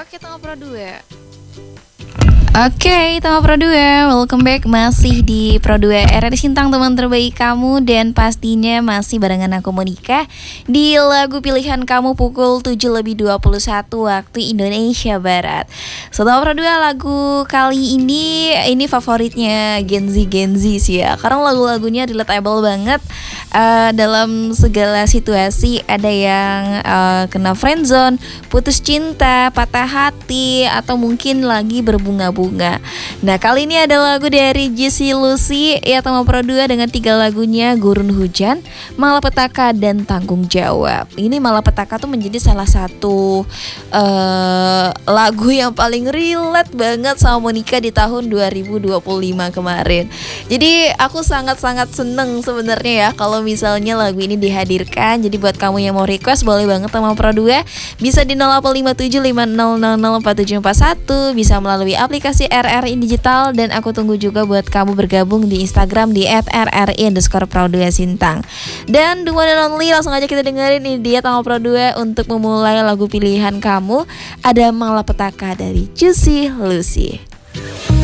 Oke, Tama Pro 2. Oke, Tama Pro 2, welcome back. Masih di Pro 2 RRI Sintang, teman terbaik kamu. Dan pastinya masih barengan aku Monica di lagu pilihan kamu pukul 7:21 waktu Indonesia Barat. So, Tama Pro 2, lagu kali ini favoritnya Gen Z sih ya. Karena lagu-lagunya relatable banget. Dalam segala situasi, ada yang kena friendzone, putus cinta, patah hati, atau mungkin lagi berbunga-bunga. Nah, kali ini ada lagu dari Juicy Lucy ya, Tama Pro 2 dengan 3 lagunya: Gurun Hujan, Malapetaka, dan Tanggung Jawab. Ini Malapetaka tuh menjadi salah satu lagu yang paling relate banget sama Monica di tahun 2025 kemarin. Jadi aku sangat-sangat seneng sebenarnya ya kalau misalnya lagu ini dihadirkan. Jadi buat kamu yang mau request, boleh banget Tama Pro 2 bisa di 085750004741, bisa melalui aplikasi RRI Digital, dan aku tunggu juga buat kamu bergabung di Instagram di @rri_pro2sintang. Dan the one and only, langsung aja kita dengerin ini dia Tama Pro 2 untuk memulai lagu pilihan kamu. Ada Malapetaka dari Juicy Lucy.